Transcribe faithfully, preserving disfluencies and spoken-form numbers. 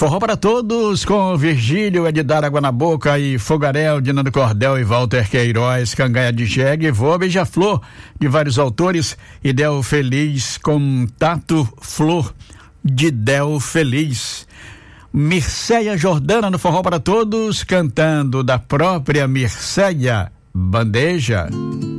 Forró para todos com Virgílio, é de dar água na boca e Fogaréu, de Nando Cordel e Walter Queiroz, Cangaia de Jegue, Voa Beija-Flor, de vários autores, e Del Feliz com Tato Flor, de Del Feliz. Mircéia Jordana no Forró para todos, cantando da própria Mircéia, Bandeja.